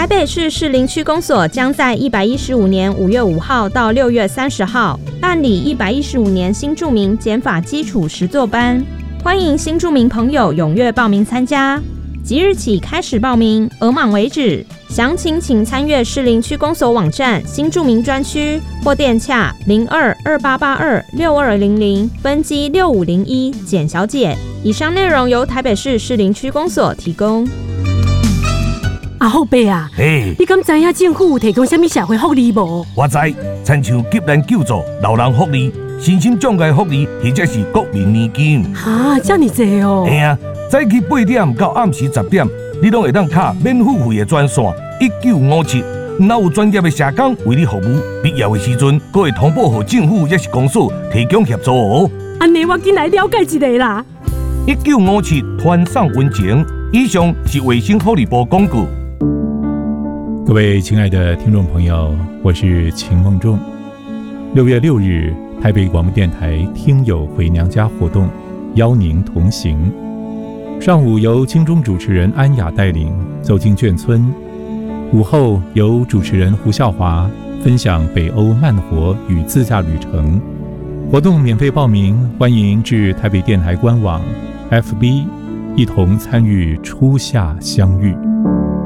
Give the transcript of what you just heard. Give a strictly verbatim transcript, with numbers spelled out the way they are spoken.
台北市士林区公所将在一百一十五年五月五号到六月三十号办理一百一十五年新住民减法基础实作班，欢迎新住民朋友踊跃报名参加。即日起开始报名，额满为止。详情请参阅士林区公所网站新住民专区或电洽零二二八八二六二零零分机六五零一简小姐。以上内容由台北市士林区公所提供。 阿后伯啊， 嘿， 你敢知影政府有提供什么社会福利无？ 我知，亲像急难救助、老人福利、身心障碍福利，或者是国民年金。 哈，这么多哦！ 嘿啊，早起八点到暗时十点，你拢会当卡免付费的专线一九五七，若有专业的社工为你服务，必要的时阵，阁会通报给政府也是公所提供协助哦。 安尼我进来了解一下啦。 一九五七团上温情，以上是卫生福利部广告。 各位亲爱的听众朋友，我是秦梦仲。六月六日，台北广播电台听友回娘家活动，邀您同行。上午由金钟主持人安雅带领走进眷村，午后由主持人胡孝华分享北欧慢活与自驾旅程。活动免费报名，欢迎至台北电台官网 F B 一同参与初夏相遇。